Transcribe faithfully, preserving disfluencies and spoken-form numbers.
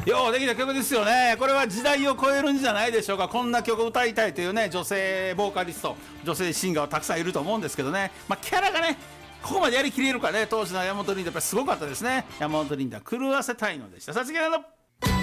ようできた曲ですよね。これは時代を超えるんじゃないでしょうか。こんな曲を歌いたいというね、女性ボーカリスト、女性シンガーはたくさんいると思うんですけどね、まあ、キャラがねここまでやりきれるかね。当時の山本リンダやっぱりすごかったですね。山本リンダ狂わせたいのでした。さあ次は